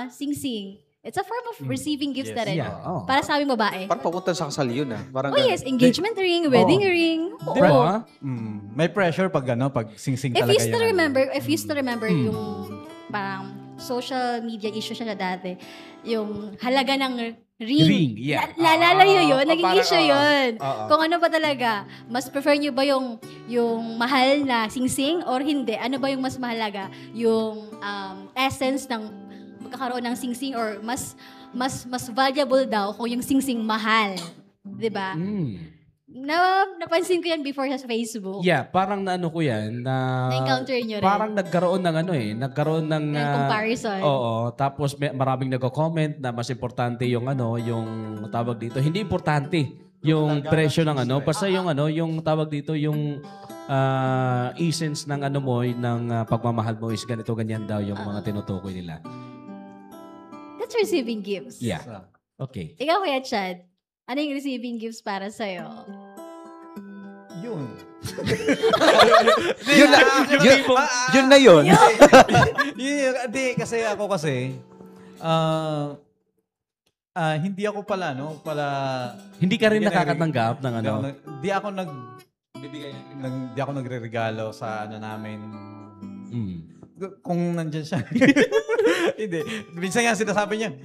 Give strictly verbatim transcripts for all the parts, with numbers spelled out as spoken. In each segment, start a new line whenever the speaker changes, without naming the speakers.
ba? Sing-sing. It's a form of receiving gifts
Yes.
na rin.
Yeah.
Oh.
Para sa aming babae.
Parang papunta sa kasal yun ah. Parang
Oh yes, engagement ring, wedding ring. Oo.
Di ba?
Mm, may pressure pag ano, pag sing-sing
If
talaga
you still
yung,
remember,
ano.
if you still remember
Mm.
yung parang social media issue siya dati, yung halaga ng ring.
Ring, yeah.
La- Lalalayo yun,
Ah,
naging
parang,
issue
ah,
yun.
ah, ah.
Kung ano ba talaga, mas prefer nyo ba yung yung mahal na sing-sing or hindi? Ano ba yung mas mahalaga? Yung um, essence ng magkakaroon ng sing-sing or mas mas mas valuable daw kung yung sing-sing mahal. 'Di ba?
Mm.
Na, napansin ko yan before sa Facebook.
Yeah, parang naano ko yan na
Na-encounter nyo rin.
parang nagkaroon ng ano eh, nagkaroon ng
Ng
ah,
comparison.
Oo, tapos may, maraming nagko-comment na mas importante yung ano, yung tawag dito. Hindi importante yung presyo ng ano, basta yung ano, yung tawag dito yung ah, essence ng ano mo, ng ah, pagmamahal mo is ganito ganyan daw yung mga tinutukoy nila.
That's receiving gifts.
Yeah. Okay.
Ikaw, Kuya Chad, ano yung receiving gifts para sa'yo?
Yun.
Yun na, yun, yun na yun.
Yun, Hindi, kasi ako kasi, ah, ah, hindi ako pala, no? Pala,
Hindi ka rin
Hindi ka
nakakatanggap ng
Hindi
ano.
ako, nag- di ako nag bibigay ng di ako nagre-regalo sa ano namin.
Mm.
Kung nandiyan siya. Hindi. Minsan nga sinasabi niya,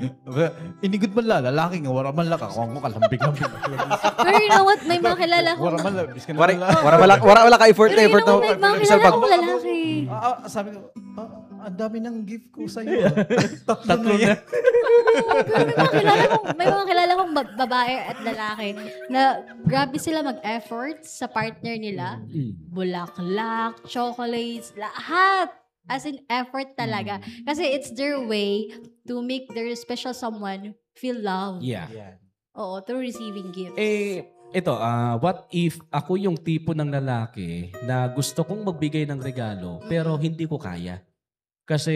inigod man la, lalaki nga, wala man la ka. Kung ako kalambing-lambing.
Pero you know what? May mga kilala ko.
Wala man la, bis ka na
Wala,
man la.
wala, wala, wala, wala ka effort
Pero
na
you
effort
know
na.
what? May mga
Isang
kilala
pag-
kong lalaki.
Ah, ah, sabi ko, ah, ang dami ng gift ko sa iyo. Tatlo,
Tatlo
na yan.
Pero may mga kilala kong, may mga kilala kong ba- babae at lalaki na grabe sila mag-effort sa partner nila.
Mm.
Bulaklak, chocolates, lahat. As in, effort talaga. Kasi it's their way to make their special someone feel loved.
Yeah.
Yan.
Oo, through receiving gifts.
Eh, ito, ah, what if ako yung tipo ng lalaki na gusto kong magbigay ng regalo pero hindi ko kaya? Kasi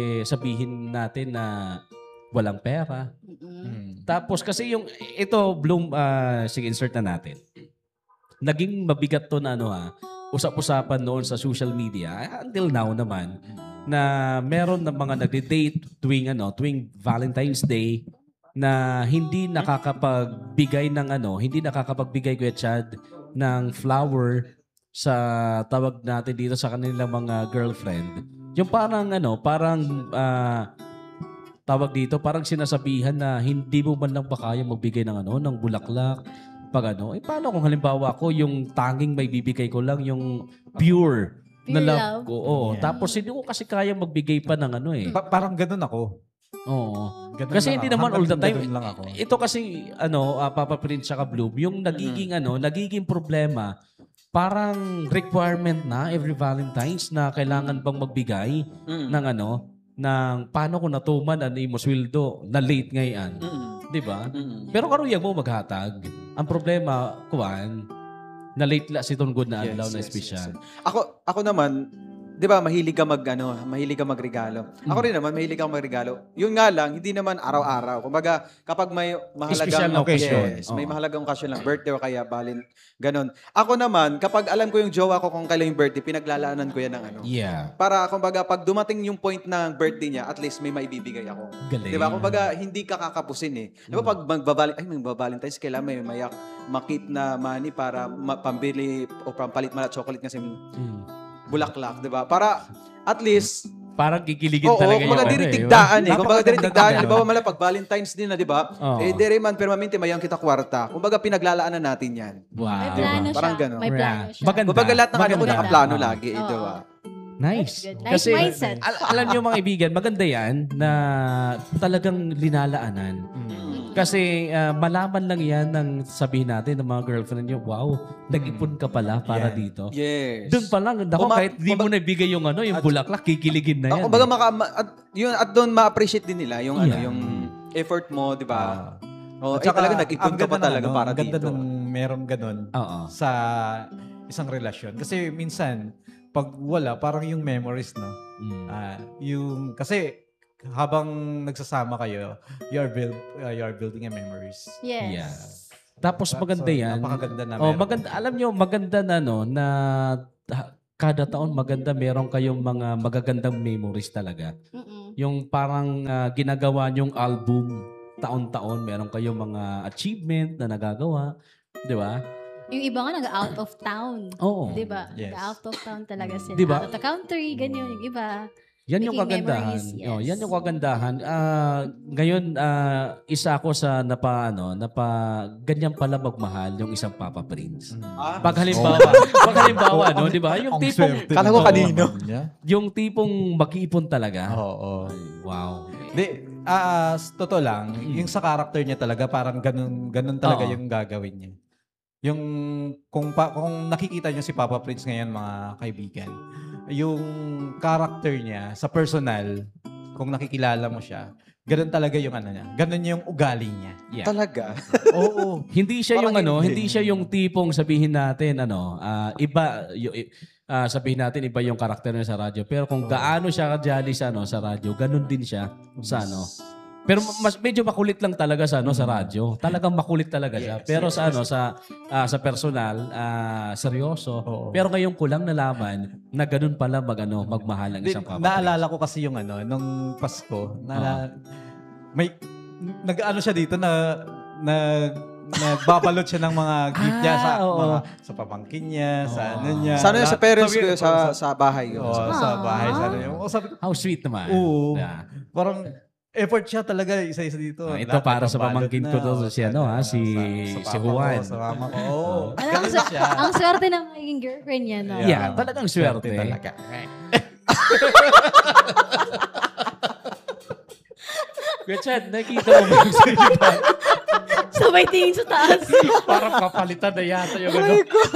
sabihin natin na walang pera.
Mm-mm.
Hmm.
Tapos kasi yung, ito, Bloom, ah, sige, insert na natin. Naging mabigat to na ano ha, usap-usapan noon sa social media, until now naman, na meron ng mga nagde-date tuwing, ano, tuwing Valentine's Day na hindi nakakapagbigay ng ano, hindi nakakapagbigay, Kuya Chad, ng flower sa tawag natin dito sa kanilang mga girlfriend. Yung parang ano, parang ah, tawag dito, parang sinasabihan na hindi mo man lang ba kaya magbigay ng ano, ng bulaklak, pag ano, eh paano kung halimbawa ko yung tanging may bibigay ko lang yung pure, na
Pure
love
love.
ko. Oo.
Yeah.
Tapos hindi ko kasi kaya magbigay pa ng ano eh.
Pa- parang ganun ako.
Oo.
Ganun
Kasi
lang
hindi
ako.
naman all the
Hanggang
time.
ganun lang ako.
Ito kasi ano, uh, Papa Prince saka Bloom, yung nagiging ano, nagiging problema, parang requirement na every Valentine's na kailangan bang magbigay
Mm.
ng ano, ng paano ko natuman ano yung sweldo na late ngayon.
Mm.
'Di ba?
Mm.
Pero karuyag mo maghatag. Ang problema, kuan, na late la si Tunggod na
Yes,
adlaw na
yes,
espesyal.
yes. Ako, ako naman, di ba, mahilig ka mag, ano, mahilig ka magregalo. Ako rin naman, mahilig ka magregalo. Yun nga lang, hindi naman araw-araw. Kumbaga, kapag may mahalagang
Espesyal na occasion.
Yes, may
Oo.
mahalagang occasion lang, birthday o kaya balin, ganun. Ako naman, kapag alam ko yung jowa ko kung kailan yung birthday, pinaglalaanan ko yan ng ano.
Yeah.
Para, kumbaga, pag dumating yung point ng birthday niya, at least may maibibigay ako.
Galing.
Di ba? Kumbaga, hindi ka kakapusin eh. Di ba pag magbabali, ay, magbabalintines, kailangan may mayak, makit na money para ma- pambili o pampalit mala chocolate kasi
Mm.
bulaklak, di ba? Para, at least,
Parang kikiligin
oo,
talaga
kumbaga
ano,
diritigdaan eh. Kumbaga
Napakaganda
diritigdaan.
ng
Di ba, mala pag Valentine's din na, di ba?
Oo.
Eh, dere man, permanente, mayang kita kwarta. Kumbaga, pinaglalaanan natin yan.
Wow.
May plano siya.
Parang ganun.
May plano siya.
Maganda.
Kumbaga, lahat ng ano ko
Maganda.
nakaplano
Oo.
lagi, eh, di ba?
Nice.
That's good. Nice mindset.
al- alam niyo mga kaibigan, maganda yan na talagang linalaanan. Kasi ah, malaman lang yan ng sabihin natin ng mga girlfriend niyo, wow, nag-ipon ka pala para
Yeah.
dito.
Yes.
Doon pa lang, naku,
Kuma-
kahit di mo naibigay yung ano, yung bulaklak, kikiligin na
Ah,
yan.
kumbaga,
eh.
maka, ma- at, yun, at doon ma-appreciate din nila yung, ano,
Yeah.
yung effort mo, di ba? Oh,
At
eh,
saka,
talaga nag-ipon
ang
ka pa
ganda ng
talaga
ano,
para
ang ganda
dito.
ng merong ganun
Oo.
sa isang relasyon. Kasi minsan, pag wala, parang yung memories, no?
Mm.
Ah, yung, kasi habang nagsasama kayo, you are, build, uh, you are building a memories.
Yes.
Yeah. Tapos
So,
maganda yan.
Napakaganda na
Oh,
meron.
maganda, alam nyo, maganda na no, na ha- kada taon maganda meron kayong mga magagandang memories talaga.
Mm-mm.
yung parang ah, ginagawa niyong album taon-taon, meron kayong mga achievement na nagagawa, di ba?
Yung iba nga nag-out of town.
Oo.
Di ba?
Yes.
Out of town talaga sila.
Di ba?
Out of the country, ganyan yung iba.
Yan yung
Making
kagandahan.
memories, yes.
Oh, yan yung kagandahan. Ah, ngayon ah, isa ako sa napa ano, napa ganyan pala magmahal yung isang Papa Prince.
Ah,
Pag halimbawa, pag halimbawa, no, 'di ba? Yung
Ang
tipong
swerte
Kala ko
ng
kanino.
papa niya.
yung tipong mag-iipon talaga.
Oo.
Ay, wow.
Di, ah, s- totoo lang, yung sa character niya talaga, parang ganun, ganun talaga
Oo.
yung gagawin niya. Yung, kung, pa, kung nakikita niyo si Papa Prince ngayon, mga kaibigan, yung character niya, sa personal, kung nakikilala mo siya, ganun talaga yung ano niya. Ganun yung ugali niya.
Yeah.
Talaga.
Oo.
Hindi siya yung
Parang
ano,
hindi.
hindi siya yung tipong sabihin natin ano, ah, iba yung ah, sabihin natin iba yung karakter niya sa radyo. Pero kung gaano siya kajali sa ano sa radyo, ganun din siya sa ano. Pero mas medyo makulit lang talaga sa ano sa radyo. Talagang makulit talaga siya. Pero sa ano sa ah, sa personal, ah, seryoso.
Oo.
Pero ngayon ko lang nalaman na ganun pala mag ano, magmahal ang
Di,
isang Papa.
naalala ko kasi yung ano, nung Pasko, na, may, nag-ano siya dito na, na, nagbabalot siya ng mga gift niya sa,
Ah, oo.
mga, sa pamangkin niya, sa
Oo.
ano niya.
Sana yun sa
Lahat-
parents
sabi-
ko sa,
sa,
sa bahay ko.
oo, sa bahay. Sa ano yun. O, sabi ko,
How sweet naman.
oo.
Yeah.
Parang effort siya talaga isa-isa dito.
Ah, ito
Lahat
para sa
nagbabalot
pamangkin
na,
ko to,
o,
si ano, ha, si-
sa,
si
papa ko,
Juan.
Sa mama ko. Oo.
Alam,
Ganun
ang,
siya.
ang swerte ng magiging girlfriend niya, no?
Yeah, talagang swerte.
talaga.
Kuya Chad, nakikita mo ba yung sinipan?
Sabay tingin sa taas.
Parang kapalitan na yata yung ano.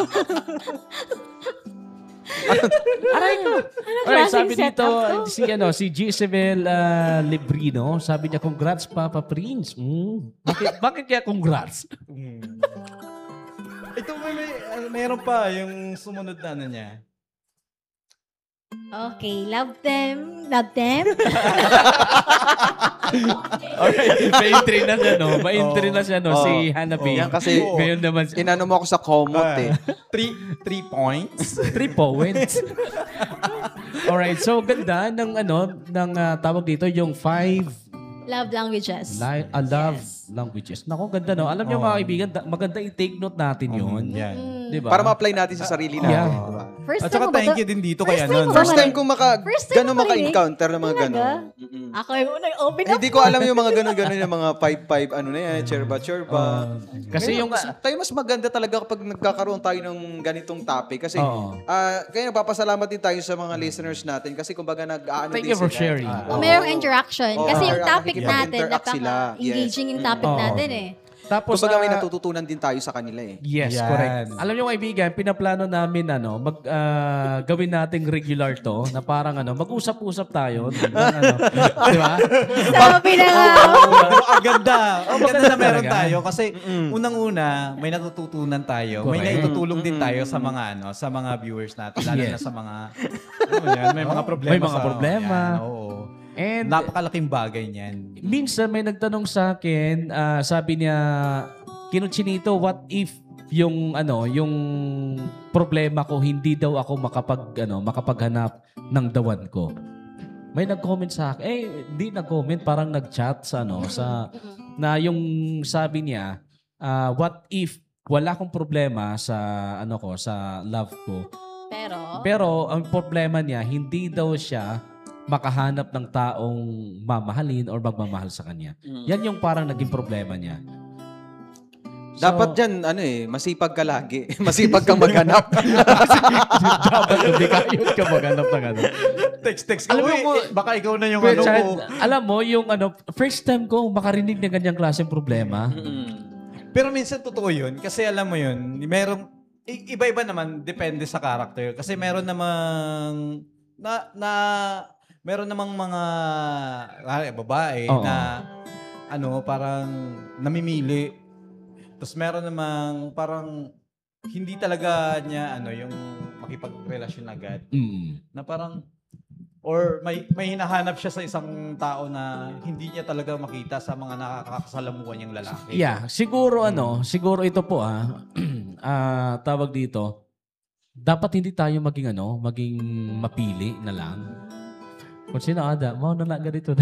Aray ko! Alright,
klaseng
sabi dito,
setup to?
si, ano, si Gisabel ah, Librino, sabi niya, congrats, Papa Prince. Mm. Bakit, bakit kaya congrats?
Mm. Ito may, may uh, meron pa yung sumunod na ano niya.
Okay, love them. Love them.
Alright, may entry na siya, no? May entry na siya, no?
Oo.
Si Hanabi.
Yan kasi,
Oo.
Ngayon naman,
inano mo ako sa komot eh.
three, three points.
three points. Alright, so ganda ng ano, ng ah, tawag dito, yung five
Love languages.
li- ah, love
Yes.
languages. Nako, ganda, no? Alam niyo,
Oo.
mga kaibigan, da- maganda i-take note natin yun.
Yan.
Mm.
Di ba?
Para ma-apply natin sa sarili natin.
Yeah.
di ba?
First
At
time
saka
mo ba
thank
to?
you din dito
First
kay
time
ano.
mo ba?
First time kong maka,
First time
ganun
mo marinig?
maka-encounter ng mga
Talaga?
ganun. Mm-mm.
Ako yung unang open up.
Hindi ko alam yung mga ganun-ganun yung mga five-five, ano na yan, cherba-cherba.
Kasi
Kaya
yung...
mas, tayo mas maganda talaga kapag nagkakaroon tayo ng ganitong topic. Kasi,
Oo.
ah kaya nagpapasalamat din tayo sa mga listeners natin kasi kumbaga nag-aano
Thank
din
you for
sila.
sharing.
O merong interaction.
Oo.
Kasi yung
Interact-
topic
nakikipag-interact
natin,
sila.
napaka-engaging yung topic
Oo.
natin eh.
Tapos,
Kumbaga may
ah,
natututunan din tayo sa kanila eh.
yes,
Yan.
correct. Alam niyo kaibigan, pinaplano namin ano, mag ah, gawin nating regular to na parang ano, mag-usap-usap tayo, ng, ano, di ba?
Sabi na nga.
Pero ang ganda. Ang ganda na meron
Talaga.
tayo kasi unang-una may natututunan tayo. May
Correct.
naitutulong din tayo sa mga ano, sa mga viewers natin lalo
Yes.
na sa mga ano yan, may mga problema
May mga
sa
problema.
yan, oo.
And
Napakalaking bagay niyan.
minsan may nagtanong sa akin, ah, sabi niya, Kinuchinito, what if yung ano, yung problema ko hindi daw ako makapag ano, makapaghanap ng dawan ko. May nag-comment sa akin. Eh, hindi nag-comment, parang nag-chat sa ano, sa na yung sabi niya, ah, what if wala akong problema sa ano ko, sa love ko.
Pero,
Pero ang problema niya, hindi daw siya makahanap ng taong mamahalin or magmamahal sa kanya. Yan yung parang naging problema niya. So,
Dapat dyan, ano eh, masipag ka lagi. masipag kang maghanap.
dapat hindi kayo ka maghanap ng ano.
Text-text ka.
Alam
Uy,
mo,
eh, baka ikaw na yung
Kuya
ano
Chad,
ko.
alam mo, yung ano, first time ko makarinig ng ganyang klaseng problema.
Pero minsan totoo yun. Kasi alam mo yun, merong, i- iba-iba naman, depende sa character. Kasi meron namang, na, na, meron namang mga, ah, babae
Oo.
na, ano, parang namimili. Tapos meron namang parang hindi talaga niya ano yung makipagrelasyon agad
Mm.
na parang or may may hinahanap siya sa isang tao na hindi niya talaga makita sa mga nakakasalamuhan niyang lalaki.
Yeah, siguro ano, siguro ito po ah, ah, tawag dito, dapat hindi tayo maging ano, maging mapili na lang. Kung sino ada, mau na lang ganito.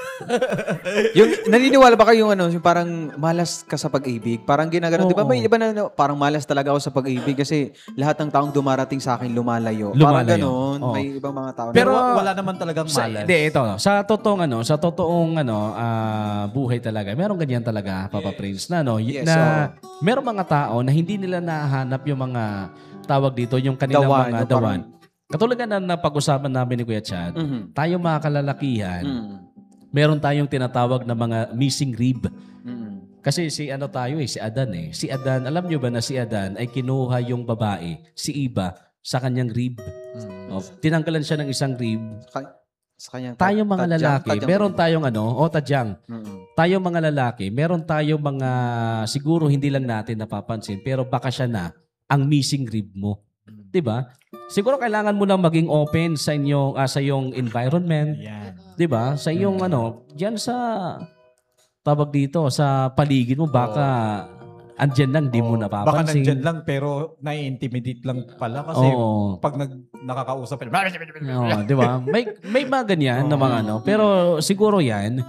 Yung naniniwala ba kayo yung ano, yung parang malas ka sa pag-ibig? Parang ginagano,
Oo.
di ba may iba na ano, parang malas talaga ako sa pag-ibig kasi lahat ng taong dumarating sa akin lumalayo. Parang
Lumalayo.
ganon,
Oo.
may ibang mga tao.
Pero
na,
wa- wala naman talagang
Sa,
malas.
hindi, ito. Sa totoong ano, sa totoong ano, ah, buhay talaga. Meron ganyan talaga, Papa Prince, na ano, y-
Yes,
na meron mga tao na hindi nila nahanap yung mga tawag dito, yung kanilang
Dawan,
mga
yung
dawan.
parang-
Katulad nga na napag-usapan namin ni Kuya Chad,
Mhm.
tayo mga kalalakihan,
Mm.
meron tayong tinatawag na mga missing rib.
Mm.
Kasi si ano tayo eh, si Adan eh. Si Adan, alam nyo ba na si Adan ay kinuha yung babae, si Iba, sa kanyang rib.
Mm.
O, tinanggalan siya ng isang rib.
Ka- sa kanyang
Tayong mga
tadyang-
lalaki,
tadyang-
meron tayong ano, o tadyang,
Mm.
tayong mga lalaki, meron tayong mga, siguro hindi lang natin napapansin, pero baka siya na ang missing rib mo. 'Di ba? Siguro kailangan mo lang maging open sa inyong ah, sa iyong environment,
Yan.
'di ba? Sa iyong
Mm.
ano, diyan sa tawag dito, sa paligid mo baka andyan lang, di mo
Oo,
napapansin.
Baka nandyan lang pero nai-intimidate lang pala kasi
Oo.
pag nag, nakakausap
Oo, di ba? May may mga ganyan na mga ano, pero siguro 'yan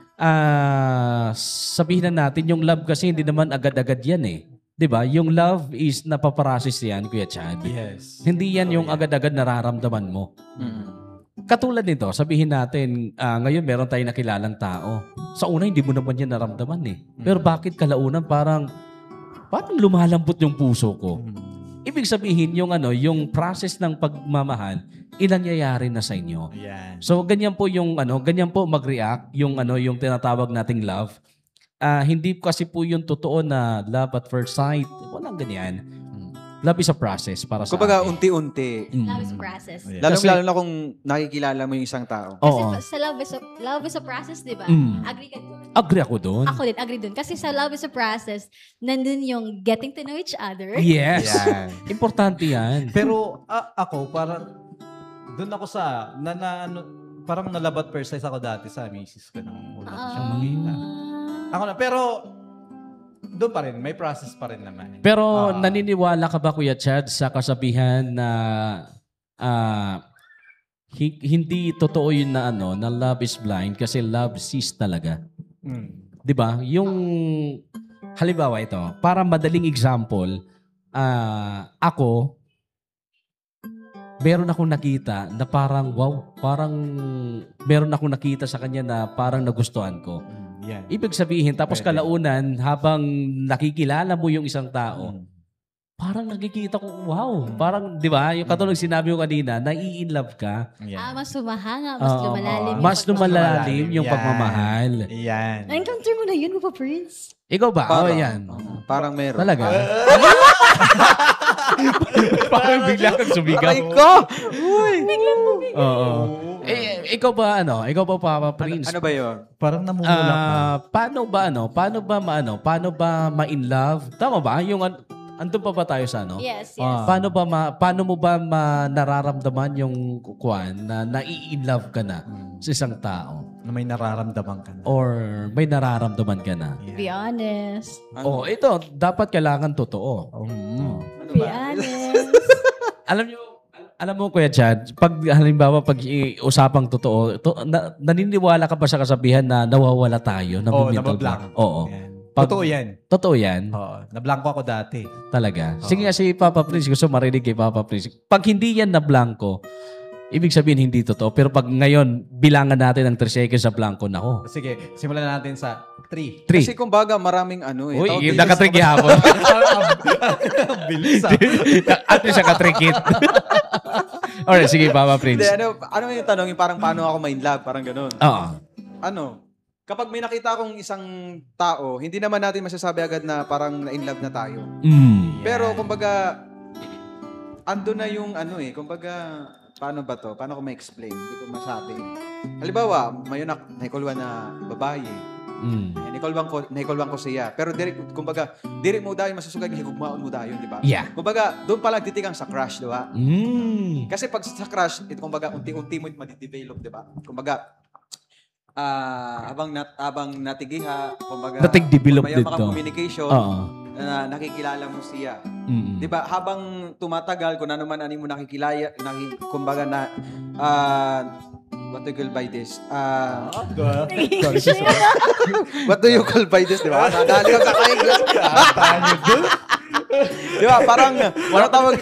ah sabihin na natin yung love kasi hindi naman agad-agad 'yan eh. 'Di ba? Yung love is napaprocess 'yan, Kuya Chad.
Yes.
Hindi 'yan
Totoo
yung agad-agad nararamdaman mo.
Mm.
Katulad nito, sabihin natin, ah, ngayon meron tayong nakilalang tao. Sa una, hindi mo naman yan naramdaman eh. Pero bakit kalaunan parang, parang lumalambot yung puso ko?
Mm.
Ibig sabihin, yung ano, yung process ng pagmamahal, inangyayari na sa inyo.
Yan.
So, ganyan po yung ano, ganyan po mag-react, yung ano, yung tinatawag nating love. Ah, hindi kasi po yung totoo na love at first sight. Walang ganyan. Love is a process para sa
Kumbaga,
akin.
unti-unti.
Mm.
Love is a process.
Yeah.
Lalong-lalo na kung nakikilala mo yung isang tao.
Kasi
Oo.
pa- sa love is a, love is a process, di ba?
Mm.
Agree ka doon?
Agree ako doon.
Ako din, agree doon. Kasi sa love is a process, nandun yung getting to know each other.
Yes.
Yan.
Importante yan.
Pero a- ako, parang, doon ako sa, na, na, ano, parang nalabat first sight ako dati sa misis ko nung una ko siyang makita. Ako na, pero, doon pa rin, may process pa rin naman.
Pero
Ah.
naniniwala ka ba, Kuya Chad, sa kasabihan na ah, hi- hindi totoo yun na ano, na love is blind kasi love sees talaga.
Mm.
'Di ba? Yung halimbawa ito, para madaling example, ah, ako meron akong nakita na parang wow, parang meron akong nakita sa kanya na parang nagustuhan ko.
Mm. Yan.
Ibig sabihin, tapos
Pwede.
kalaunan, habang nakikilala mo yung isang tao,
Mm.
parang nakikita ko, wow, parang, di ba, yung katulad sinabi ko kanina, nai-in love ka,
Yan.
Ah, mas sumahanga, mas
Oo,
lumalalim.
oo.
yung
mas
pagmamahal.
lumalalim yung
Yan.
pagmamahal.
Yan.
Na-encounter mo na yun, Papa Prince?
Ikaw ba? Oh, yan.
Oo, parang meron.
Talaga? parang bigla kang sumigaw.
Aray ko!
Oo. Eh, ikaw ba, ano? Ikaw ba, Papa Prince?
Ano ba yun?
Parang namumulak na.
Ah, paano ba, ano? Paano ba, maano? Paano ba ma-in love? Tama ba? Yung, an- andun pa ba tayo sa, ano?
Yes, yes.
Ah.
Paano ba ma, paano mo ba ma nararamdaman yung kuan na nai-in love ka na sa isang tao
Na may nararamdaman ka na.
or may nararamdaman ka na?
Yan.
Be honest.
Oh, ito dapat kailangan totoo.
Mm.
Be honest.
Alam niyo, alam mo Kuya Chad, pag halimbawa pag i- usapang totoo, to, na, naniniwala ka ba sa kasabihan na nawawala tayo ng
Oo,
mental
nabablank.
block? Oo.
Yan.
Pag-
Totoo yan.
Totoo 'yan.
Oo. Nablangko ako dati.
Talaga. Sige nga si Papa Prince, gusto marinig kay Papa Prince. Pag hindi yan na blanco, ibig sabihin hindi totoo. Pero pag ngayon, bilangan natin ng three seconds sa blanco, nako.
Sige, simulan natin sa three.
three.
Kasi kumbaga maraming ano eh.
Uy,
tawag
yung
dito-
nakatriki hapon.
Bilis ah.
At least nakatrikit. Alright, sige Papa
Hindi,
Prince.
ano, ano yung tanong, yung parang paano ako ma-in love, parang ganun.
Oo.
Ano, kapag may nakita akong isang tao, hindi naman natin masasabi agad na parang na-in love na tayo.
Mm.
Pero kumbaga, ando na yung ano eh, kumbaga, paano ba to? Paano ko ma-explain? Hindi ko masabi. Halimbawa, may nak naikulwan na babae.
Mm.
Eh, Naikulwan ko, naikulwan ko siya. Pero diri, kumbaga, diri mo dayon masusugay, higugmaon mo dayon, di ba?
Yeah.
Kumbaga, doon pa lang titikang sa crush, di ba?
Mm.
Kasi pag sa crush, ito kumbaga unti-unti mo madidevelop, 'di ba? Kumbaga ah habang nat habang natigiha, kumbaga
Natig-develop
may
dito.
mga communication
Oo.
na nakikilala mo siya.
Mm.
'Di ba? Habang tumatagal kung ano man ani mo nakikilaya, naki, kumbaga na ah What do you call by this? Ah,
English.
what do you call by this, di ba? Nadali ko sa English.
Tayo dun.
Di ba? Parang, ano tawag?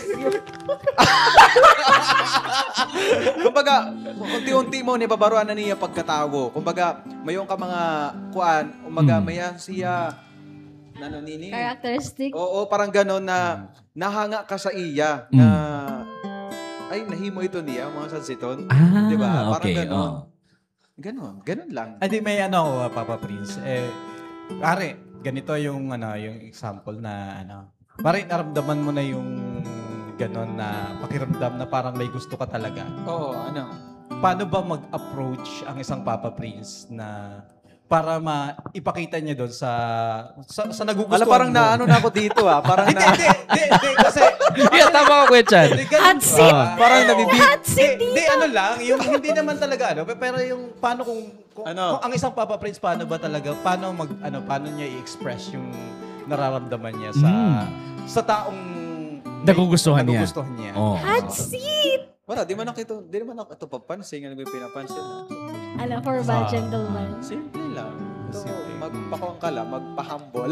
Kumbaga, unti-unti mo nibabaruan na niya pagkatawo. Kumbaga, mayon ka mga kuan, kumbaga,
Mm.
maya siya, ano nini?
Characteristic.
Oo, parang gano'n na nahanga ka sa iya na ay, nahimo ito niya, mga sansiton.
Ah,
Di ba? Parang
okay.
gano'n.
Oh.
Ganon, ganon lang.
Hindi, may ano ako, ah, Papa Prince. Eh, pare, ganito yung, ano, yung example na, ano, pare, naramdaman mo na yung ganon na pakiramdam na parang may gusto ka talaga.
Oo, ano?
Paano ba mag-approach ang isang Papa Prince na para maipakita niya doon sa sa, sa nagugustuhan
Wala, parang
mo?
naano na ako dito ah. Parang
Hindi,
na,
hindi, hindi, hindi, kasi...
Yeah, tama ka, Kuya Chad.
Hindi, ganun
Hot
ba?
seat.
Ah.
parang nabibig.
Hot seat
Hindi,
dito.
ano lang, yung hindi naman talaga ano, pero yung paano kung, kung,
Ano?
kung ang isang Papa Prince paano ba talaga, paano mag ano, paano niya i-express yung nararamdaman niya sa
Mm.
sa taong
Nagugustuhan niya.
nagugustuhan niya.
Oh.
Hot seat.
Wala, di man ako ito, di naman ako ito papansin, ano ba yung pinapansin?
Alam, for a bad
Ah.
gentleman.
Simple lang. Ito,
Simple.
magpakuang ka lang, magpahambol.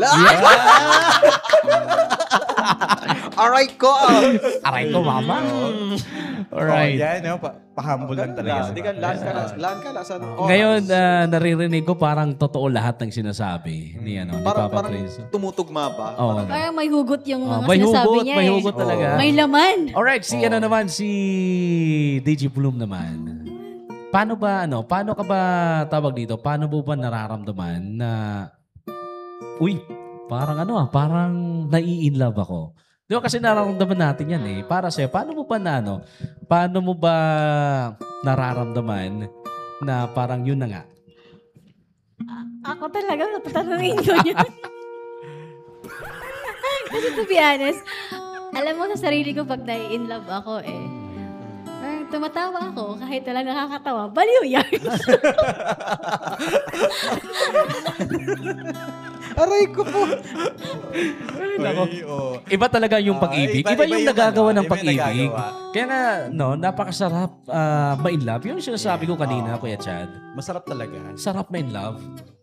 Aray ko!
Aray ko, mama.
Alright.
Alright.
Oh, yan, no? Pa, pahambol lang talaga.
Di ka, laan ka na, laan ka na sa oras.
Ngayon, ah, naririnig ko parang totoo lahat ng sinasabi ni, ano, ni
parang,
Papa
parang
Prince.
tumutugma ba?
Oh.
Parang-
Parang may hugot yung
Oh,
mga
may
sinasabi
hugot,
niya
may
eh.
hugot talaga.
May laman.
Alright, si ano naman, si D J Bloom naman. Paano ba, ano, paano ka ba, tawag dito, paano mo ba nararamdaman na, uy, parang ano ah, parang nai-inlove ako. Di ba kasi nararamdaman natin yan eh. Para sa'yo, paano mo ba na, ano, paano mo ba nararamdaman na parang yun na nga?
Ako talaga, tatanungin ko niya. Kasi to be honest, alam mo sa sarili ko pag nai-in love ako eh, parang tumatawa ako kahit wala nakakatawa. Baliw yan.
Aray ko po!
Nako.
Uy, oh.
Iba talaga yung
Ah,
pag-ibig.
iba-
Iba,
iba
yung
yung
nagagawa
ano,
ng
iba yung
pag-ibig.
nagagawa.
Kaya nga, no, napakasarap uh, ma-in love. Yung sinasabi ko kanina, Kuya Chad.
Masarap talaga.
Sarap ma-in love.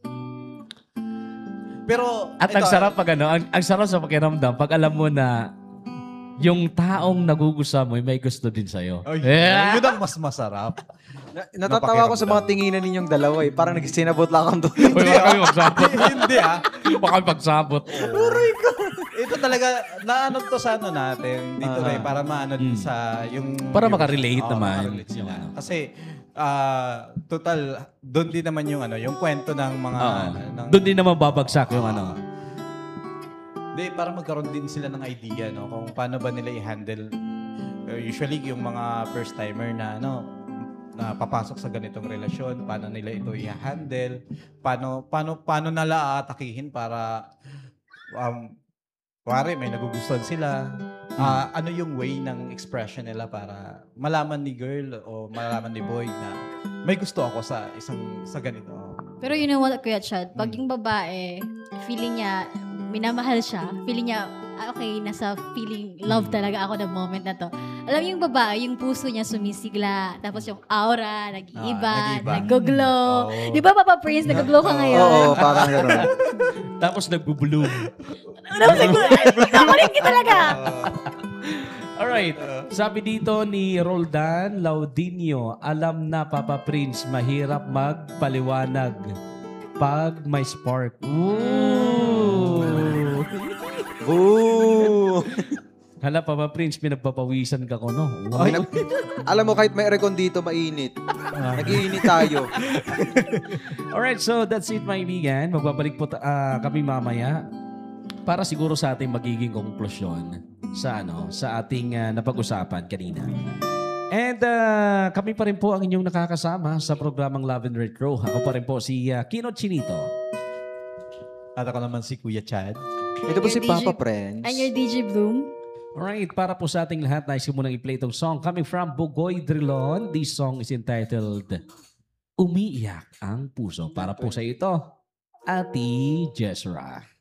Pero,
At ang sarap pag ano, ang, ang sarap sa pakiramdam pag alam mo na yung taong nagugustuhan mo, may gusto din sa'yo.
Ay,
Yeah.
yun ang mas masarap.
Na, natatawa ko sa mga tinginan ninyong dalawa eh. Parang nagsinabot lang akong doon.
Uy, wag kami magsabot.
Hindi ah.
Wag kami magsabot.
Ito talaga, naano to sa ano natin dito
Ah.
rin, para maano din sa yung...
Para
yung-
makarelate
Oo,
naman.
makarelate sila.
Yung ano.
Kasi, ah, total, doon din naman yung ano, yung kwento ng mga...
Oo.
ng-
Doon din naman babagsak yung ano.
Hindi, para magkaroon din sila ng idea, no? Kung paano ba nila i-handle. Uh, usually, yung mga first-timer na, ano, na papasok sa ganitong relasyon, paano nila ito i-handle, paano, paano, paano nila aatakihin para, um, pare, may nagugustuhan sila. Ah, ano yung way ng expression nila para malaman ni girl o malaman ni boy na may gusto ako sa isang, sa ganito.
Pero you know what, Kuya Chad? Pag
Mm.
yung babae, feeling niya, minamahal siya, feeling niya, ah, okay, nasa feeling, love talaga ako ng moment na to. Alam mo yung babae, yung puso niya sumisigla, tapos yung aura, nag-iiba,
Ah, nag-iiba.
nag-glow.
Oo.
Di ba, Papa Prince, nag-glow ka ngayon?
Oo, parang gano'n.
Tapos nagbo-bloom.
Ano, siguro, nakaringin talaga.
Alright. Sabi dito ni Roldan Laudinio, alam na Papa Prince, mahirap magpaliwanag pag may spark. Ooh.
Boo!
Hala, Papa Prince, pinagpapawisan ka ko, no?
Okay, nag- alam mo, kahit may aircon dito, mainit. Nag-iinit tayo.
Alright, so that's it, mga kaibigan. Magbabalik po ta- ah, kami mamaya para siguro sa ating magiging konklusyon sa ano sa ating ah, napag-usapan kanina. And ah, kami pa rin po ang inyong nakakasama sa programang Love and Retro. Ako pa rin po si uh, Kino Chinito.
At ako naman si Kuya Chad.
Ito po si
Your D J
Papa Prince.
And your D J Bloom.
Alright, para po sa ating lahat, nais ko munang i-play itong song coming from Bugoy Drilon. This song is entitled Umiiyak ang Puso. Para po sa ito, Ate Jezra.